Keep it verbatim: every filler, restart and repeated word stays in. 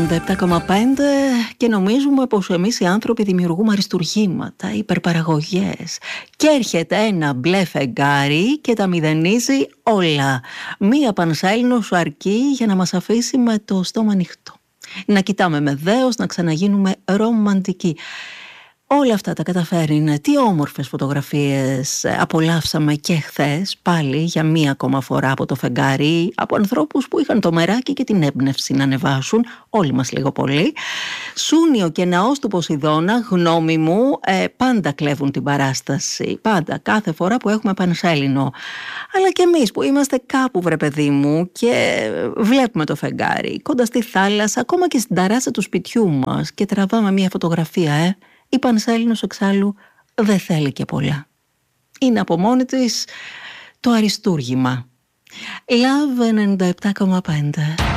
ενενήντα επτά κόμμα πέντε και νομίζουμε πως εμείς οι άνθρωποι δημιουργούμε αριστουργήματα, υπερπαραγωγές και έρχεται ένα μπλε φεγγάρι και τα μηδενίζει όλα. Μία πανσέλινος αρκεί για να μας αφήσει με το στόμα ανοιχτό. Να κοιτάμε με δέος, να ξαναγίνουμε ρομαντικοί. Όλα αυτά τα καταφέρνει. Τι όμορφες φωτογραφίες απολαύσαμε και χθες πάλι για μία ακόμα φορά από το φεγγάρι, από ανθρώπους που είχαν το μεράκι και την έμπνευση να ανεβάσουν, όλοι μας λίγο πολύ. Σούνιο και ναός του Ποσειδώνα, γνώμη μου, ε, πάντα κλέβουν την παράσταση. Πάντα, κάθε φορά που έχουμε πανσέλινο. Αλλά και εμείς που είμαστε κάπου, βρε παιδί μου, και βλέπουμε το φεγγάρι κοντά στη θάλασσα, ακόμα και στην ταράτσα του σπιτιού μας, και τραβάμε μία φωτογραφία, ε. Η πανσέλινος εξάλλου δεν θέλει και πολλά. Είναι από μόνη της το αριστούργημα. Love ενενήντα επτά κόμμα πέντε.